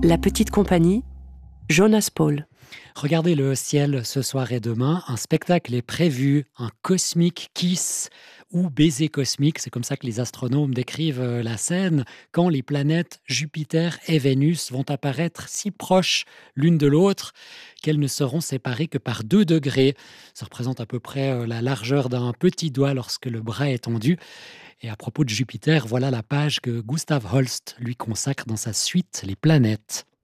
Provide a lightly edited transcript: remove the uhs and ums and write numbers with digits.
La petite compagnie, Jonas Paul. Regardez le ciel ce soir et demain. Un spectacle est prévu, un Cosmic Kiss ou baiser cosmique. C'est comme ça que les astronomes décrivent la scène quand les planètes Jupiter et Vénus vont apparaître si proches l'une de l'autre qu'elles ne seront séparées que par 2 degrés. Ça représente à peu près la largeur d'un petit doigt lorsque le bras est tendu. Et à propos de Jupiter, voilà la page que Gustav Holst lui consacre dans sa suite Les planètes.